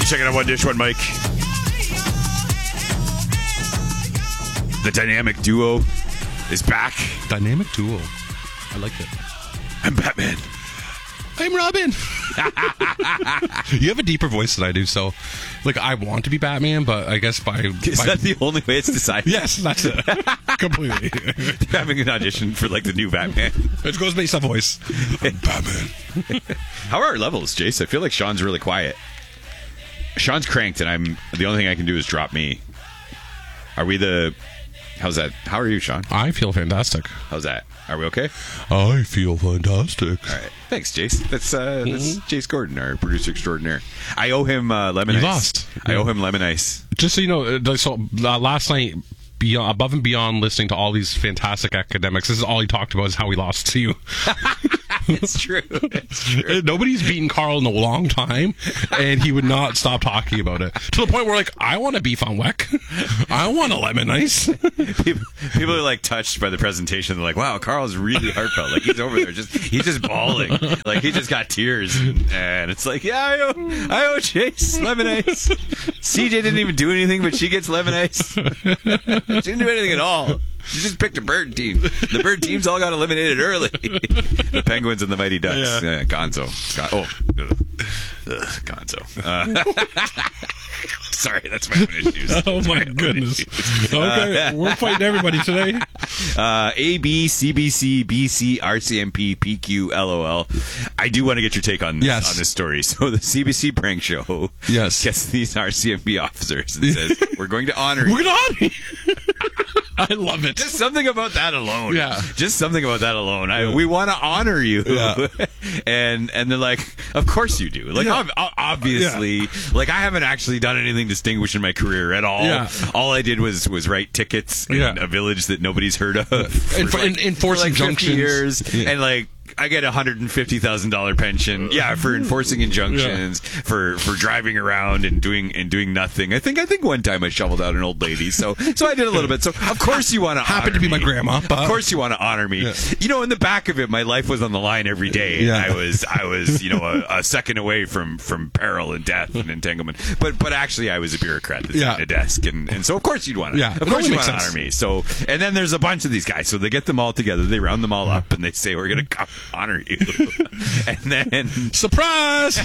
Check it out, One Dish, One Mic. The dynamic duo is back. Dynamic duo. I like it. I'm Batman. I'm Robin. You have a deeper voice than I do, so like I want to be Batman, but I guess Is that the only way it's decided? Yes, that's it. Completely. Having an audition for like the new Batman. It goes based on voice. I'm Batman. How are our levels, Jace? I feel like Sean's really quiet. Sean's cranked, and the only thing I can do is drop me. Are we the... How's that? How are you, Sean? I feel fantastic. How's that? Are we okay? I feel fantastic. All right. Thanks, Jace. That's Jace Gordon, our producer extraordinaire. I owe him lemon ice. You lost. I owe him lemon ice. Just so you know, last night, above and beyond listening to all these fantastic academics, this is all he talked about is how he lost to you. It's true. It's true. Nobody's beaten Carl in a long time, and he would not stop talking about it. To the point where, like, I want a beef on Weck. I want a lemon ice. People are, like, touched by the presentation. They're like, wow, Carl's really heartfelt. Like, he's over there. He's just bawling. Like, he just got tears. And it's like, yeah, I owe Chase lemon ice. CJ didn't even do anything, but she gets lemon ice. She didn't do anything at all. She just picked a bird team. The bird teams all got eliminated early. The Penguins and the Mighty Ducks. Yeah. Gonzo. Gonzo. Sorry, that's my own issues. Oh, my goodness. Okay, we're fighting everybody today. A, B, CBC, BC, RCMP, PQ, LOL. I do want to get your take on this story. So the CBC prank show gets these RCMP officers and says, we're going to honor you. We're going to honor you. I love it. Just something about that alone. Yeah. Just something about that alone. We want to honor you. Yeah. and they're like, of course you do. Like, obviously, like, I haven't actually done anything distinguished in my career at all. Yeah. All I did was write tickets in a village that nobody's heard of. Enforcing junctions. Years. Yeah. And, like, I get a $150,000 pension. Yeah, for enforcing injunctions, for driving around and doing nothing. I think one time I shoveled out an old lady. So I did a little bit. So of course you want to happened to be my grandma. But... Of course you want to honor me. Yeah. You know, in the back of it, my life was on the line every day. Yeah. I was a second away from peril and death and entanglement. But actually I was a bureaucrat that's at a desk, and so of course you'd want to. Yeah, of course you want to honor me. So and then there's a bunch of these guys. So they get them all together. They round them all up and they say, we're gonna honor you. And then surprise.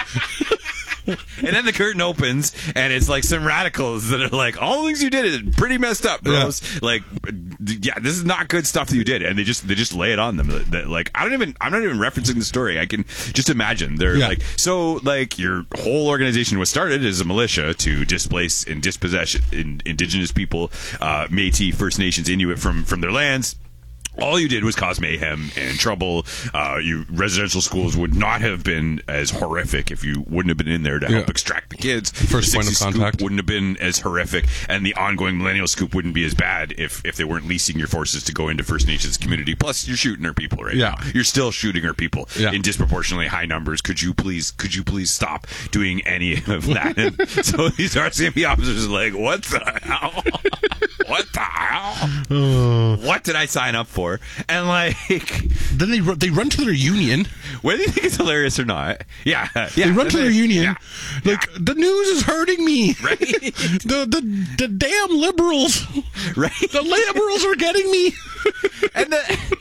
And then the curtain opens and it's like some radicals that are like, all the things you did is pretty messed up, bros. Yeah. Like, yeah, this is not good stuff that you did. And they just lay it on them. Like, I'm not even referencing the story. I can just imagine they're like, so like your whole organization was started as a militia to displace and dispossess indigenous people, Métis, First Nations, Inuit from their lands. All you did was cause mayhem and trouble. Residential schools would not have been as horrific if you wouldn't have been in there to help extract the kids. First point of contact wouldn't have been as horrific, and the ongoing millennial scoop wouldn't be as bad if they weren't leasing your forces to go into First Nations community. Plus, you're shooting our people now. You're still shooting our people in disproportionately high numbers. Could you please stop doing any of that? And so these RCMP officers are like, what the hell? What the hell? What did I sign up for? And like, then they run to their union. Whether you think it's hilarious or not, they run to their union. The news is hurting me. Right? the damn liberals. Right? The liberals are getting me. And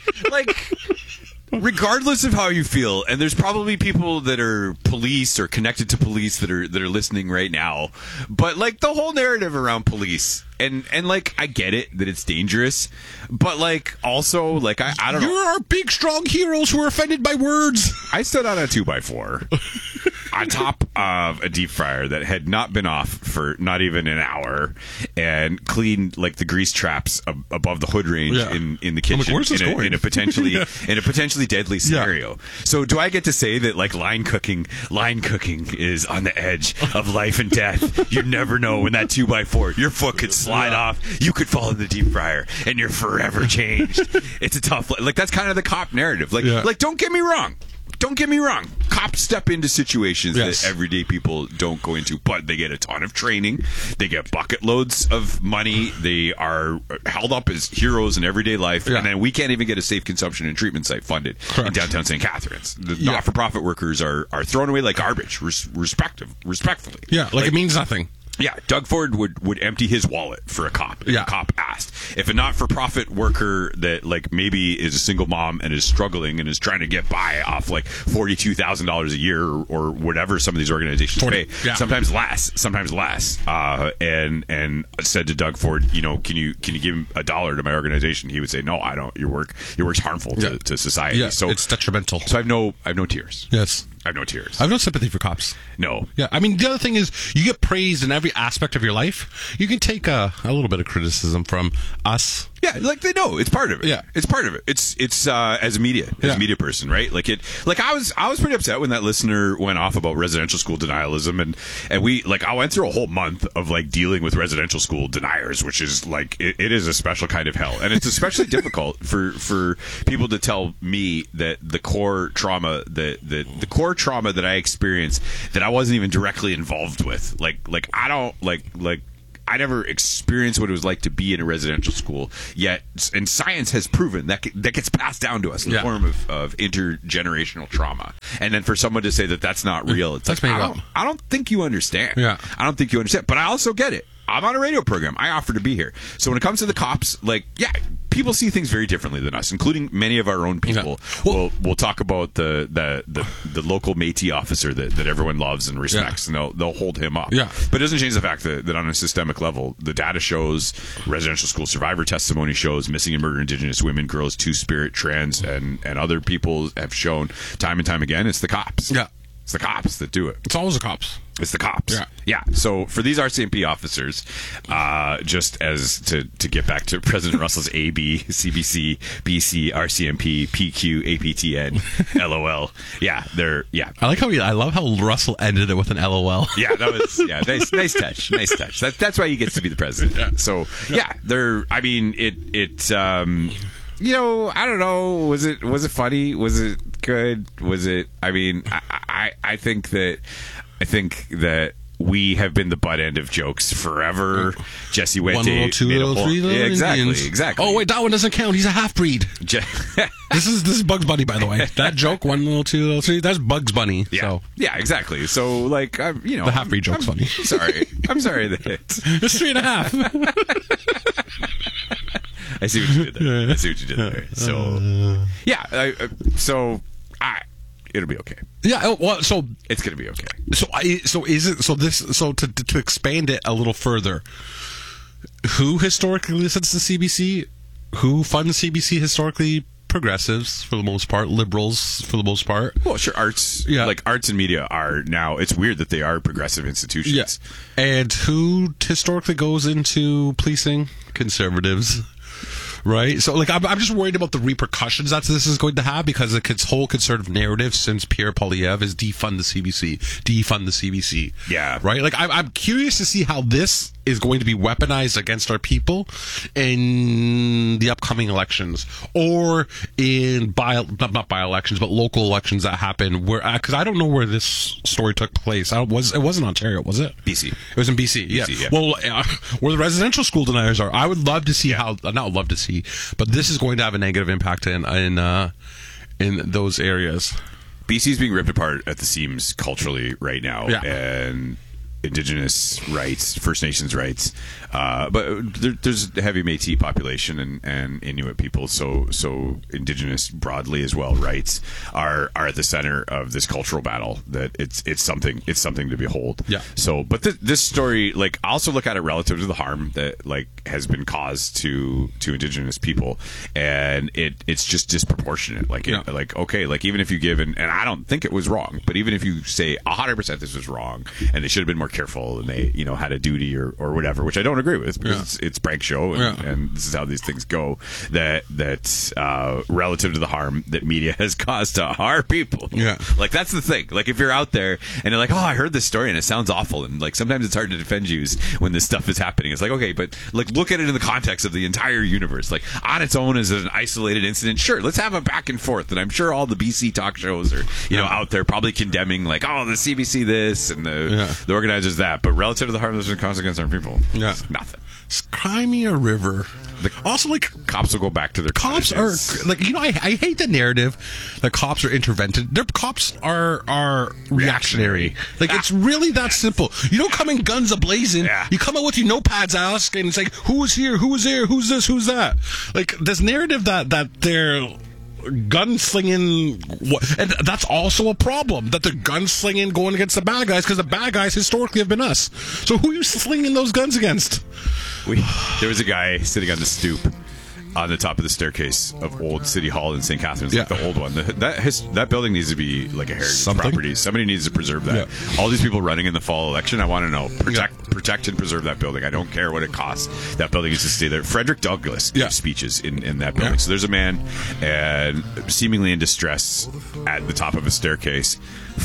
regardless of how you feel, and there's probably people that are police or connected to police that are listening right now, but like the whole narrative around police. And like, I get it that it's dangerous, but like, also, like, I don't know. You're our big, strong heroes who are offended by words. I stood on a 2x4 on top of a deep fryer that had not been off for not even an hour and cleaned like the grease traps above the hood range in the kitchen. Like, where's this going? In a potentially deadly scenario. So do I get to say that like line cooking is on the edge of life and death? You never know when that 2x4, your foot could slide off, you could fall in the deep fryer and you're forever changed. It's a tough, like, that's kind of the cop narrative. Like don't get me wrong, don't get me wrong. Cops step into situations Yes. that everyday people don't go into, but they get a ton of training. They get bucket loads of money. They are held up as heroes in everyday life. Yeah. And then we can't even get a safe consumption and treatment site funded in Correct. downtown St. Catharines. The not-for-profit workers are thrown away like garbage, respectfully. Yeah, like it means nothing. Yeah, Doug Ford would empty his wallet for a cop if a cop asked. If a not-for-profit worker that like maybe is a single mom and is struggling and is trying to get by off like $42,000 a year or whatever some of these organizations pay, sometimes less, and said to Doug Ford, can you give him $1 to my organization? He would say, no, I don't. Your work's harmful to society. Yeah, so it's detrimental. So I have no tears. Yes. I have no tears. I have no sympathy for cops. No. Yeah, I mean, the other thing is you get praised in every aspect of your life. You can take a little bit of criticism from us. Yeah, like they know it's part of it. Yeah, it's part of it. It's as a media person, right? I was pretty upset when that listener went off about residential school denialism, and I went through a whole month of like dealing with residential school deniers, which is like it is a special kind of hell, and it's especially difficult for people to tell me that the core trauma that I experienced that I wasn't even directly involved with, I never experienced what it was like to be in a residential school yet, and science has proven that gets passed down to us in the form of intergenerational trauma. And then for someone to say that that's not real, it's like, I don't think you understand. Yeah. I don't think you understand. But I also get it. I'm on a radio program. I offer to be here. So when it comes to the cops, people see things very differently than us, including many of our own people. Yeah. We'll talk about the local Métis officer that everyone loves and respects, and they'll hold him up. Yeah. But it doesn't change the fact that on a systemic level, the data shows, residential school survivor testimony shows, missing and murdered Indigenous women, girls, Two-Spirit, trans, and other people have shown time and time again, it's the cops. Yeah. It's the cops that do it. It's always the cops. It's the cops. Yeah. So for these RCMP officers, just as to get back to President Russell's AB, CBC, BC, RCMP, PQ, APTN, LOL. I like I love how Russell ended it with an LOL. Yeah, that was nice touch. Nice touch. That's why he gets to be the president. Yeah. So they're. I mean, I don't know. Was it funny? Was it good? Was it? I mean, I think that we have been the butt end of jokes forever. Jesse Wente, 1 little, 2 little, 3 little, exactly. Oh wait, that one doesn't count. He's a half breed. This is Bugs Bunny, by the way. That joke, 1 little, 2 little, 3. That's Bugs Bunny. Yeah, so. Yeah, exactly. So the half breed joke's funny. I'm sorry that it's 3.5. I see what you did there. So it'll be okay. Yeah. Well, so it's gonna be okay. To expand it a little further, who historically listens to CBC? Who funds CBC historically? Progressives for the most part, liberals for the most part. Well, sure, arts and media are now. It's weird that they are progressive institutions. Yeah. And who historically goes into policing? Conservatives. Right? So, I'm just worried about the repercussions that this is going to have, because the whole conservative narrative since Pierre Poilievre is defund the CBC. Yeah. Right? I'm curious to see how this is going to be weaponized against our people in the upcoming elections, or in not by-elections, but local elections that happen, where, because I don't know where this story took place. It wasn't Ontario, was it? BC. It was in BC, yeah. Well, where the residential school deniers are, I would love to see but this is going to have a negative impact in those areas. BC's being ripped apart at the seams culturally right now, and Indigenous rights, First Nations rights, but there's a heavy Métis population and Inuit people, so Indigenous broadly as well rights are at the center of this cultural battle. That it's something to behold. Yeah. So, but this story, I also look at it relative to the harm that has been caused to Indigenous people, and it's just disproportionate. Even if you give and I don't think it was wrong, but even if you say 100% this was wrong and they should have been more careful and they, had a duty or whatever, which I don't agree with because it's prank show and this is how these things go. That relative to the harm that media has caused to our people. Yeah. Like, that's the thing. Like, if you're out there and you're like, oh, I heard this story and it sounds awful, and like sometimes it's hard to defend you when this stuff is happening. It's like, okay, but like look at it in the context of the entire universe. Like, on its own as an isolated incident, sure, let's have a back and forth. And I'm sure all the BC talk shows are out there probably condemning, like, oh, the CBC this and the organizers that. But relative to the harm that's been caused against our people, it's nothing. Cry me a river. Also, like, cops will go back to their cops are like, I hate the narrative that cops are intervented. Their cops are reactionary. Like, it's really that simple. You don't come in guns a-blazing. Yeah. You come out with your notepads out and it's like, who was here, who was there, who's this, who's that. Like, this narrative that they're gunslinging, and that's also a problem, that they're gunslinging going against the bad guys, because the bad guys historically have been us. So who are you slinging those guns against? There was a guy sitting on the stoop on the top of the staircase of old City Hall in St. Catharines, like the old one. That building needs to be like a heritage property. Somebody needs to preserve that. Yeah. All these people running in the fall election, I want to know, protect and preserve that building. I don't care what it costs. That building needs to stay there. Frederick Douglass gives speeches in that building. So there's a man seemingly in distress at the top of a staircase,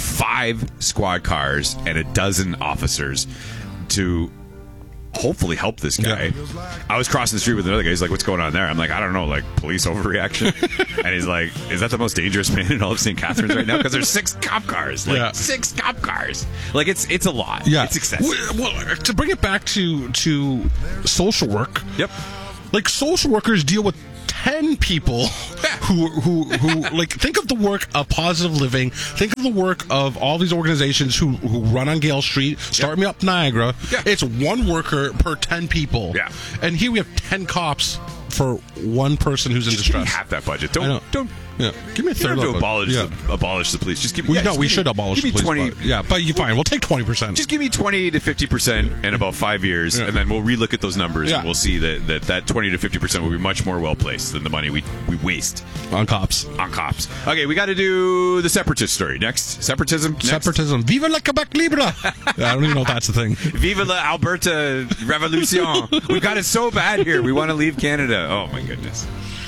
5 squad cars and a dozen officers to hopefully help this guy. I was crossing the street with another guy. He's like, what's going on there? I'm like, I don't know, like police overreaction. And he's like, is that the most dangerous man in all of St. Catharines right now? Because there's 6 cop cars. Like 6 cop cars. Like, it's a lot. Yeah. It's excessive. Well, to bring it back to social work. Yep. Like, social workers deal with 10 people who like, think of the work of Positive Living, think of the work of all these organizations who run on Gale Street, Start Me Up Niagara. It's one worker per 10 people. And here we have 10 cops for one person who's in distress. Give me half that budget. Don't give me a third. To abolish the police. Just give me. We should abolish the police. 20. But you fine. We'll take 20%. Just give me 20 to 50% in about 5 years, and then we'll relook at those numbers, and we'll see that 20 to 50% will be much more well placed than the money we waste on cops. Okay, we got to do the separatist story next. Separatism. Viva la Quebec Libre. I don't even know if that's the thing. Viva la Alberta Revolution. We've got it so bad here. We want to leave Canada. Oh my goodness.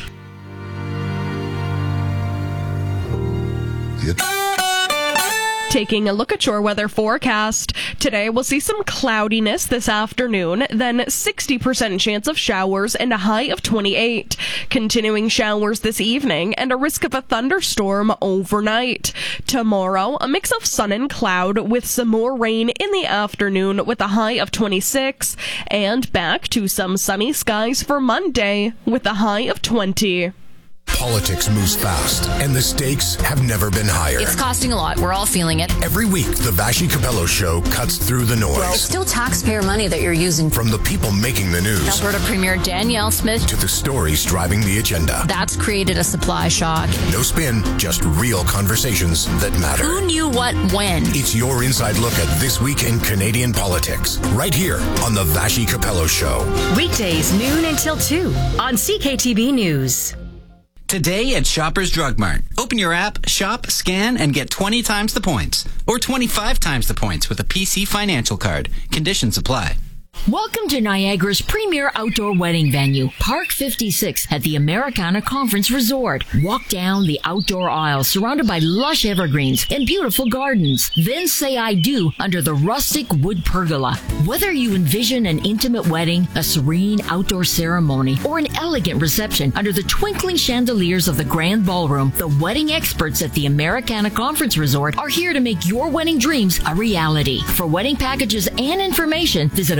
Taking a look at your weather forecast. Today we'll see some cloudiness this afternoon, then 60% chance of showers and a high of 28. Continuing showers this evening and a risk of a thunderstorm overnight. Tomorrow, a mix of sun and cloud with some more rain in the afternoon with a high of 26. And back to some sunny skies for Monday with a high of 20. Politics moves fast, and the stakes have never been higher. It's costing a lot. We're all feeling it. Every week, the Vassy Capello Show cuts through the noise. Well, it's still taxpayer money that you're using. From the people making the news. Alberta Premier Danielle Smith. To the stories driving the agenda. That's created a supply shock. No spin, just real conversations that matter. Who knew what when? It's your inside look at this week in Canadian politics. Right here on the Vassy Capello Show. Weekdays, noon until 2 on CKTB News. Today at Shoppers Drug Mart. Open your app, shop, scan, and get 20 times the points. Or 25 times the points with a PC Financial Card. Conditions apply. Welcome to Niagara's premier outdoor wedding venue, Park 56 at the Americana Conference Resort. Walk down the outdoor aisle surrounded by lush evergreens and beautiful gardens. Then say I do under the rustic wood pergola. Whether you envision an intimate wedding, a serene outdoor ceremony, or an elegant reception under the twinkling chandeliers of the grand ballroom, the wedding experts at the Americana Conference Resort are here to make your wedding dreams a reality. For wedding packages and information, visit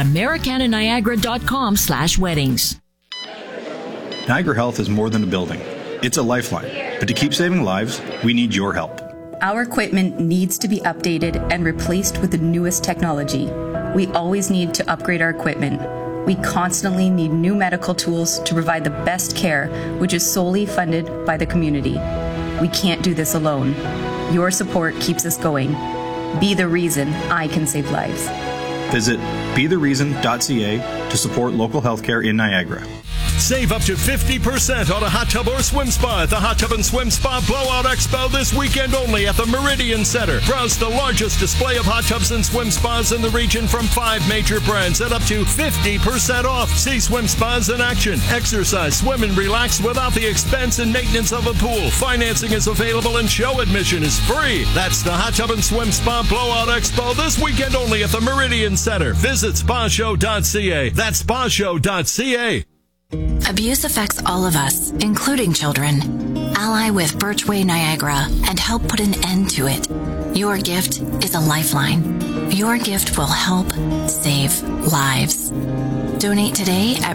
americananiagara.com/weddings. Niagara Health is more than a building. It's a lifeline. But to keep saving lives, we need your help. Our equipment needs to be updated and replaced with the newest technology. We always need to upgrade our equipment. We constantly need new medical tools to provide the best care, which is solely funded by the community. We can't do this alone. Your support keeps us going. Be the reason I can save lives. Visit bethereason.ca to support local healthcare in Niagara. Save up to 50% on a hot tub or swim spa at the Hot Tub and Swim Spa Blowout Expo this weekend only at the Meridian Center. Browse the largest display of hot tubs and swim spas in the region from 5 major brands at up to 50% off. See swim spas in action. Exercise, swim, and relax without the expense and maintenance of a pool. Financing is available and show admission is free. That's the Hot Tub and Swim Spa Blowout Expo this weekend only at the Meridian Center. Visit spashow.ca. That's spashow.ca. Abuse affects all of us, including children. Ally with Birchway Niagara and help put an end to it. Your gift is a lifeline. Your gift will help save lives. Donate today at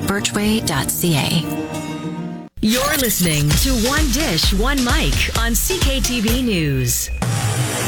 birchway.ca. You're listening to One Dish, One Mic on CKTV News.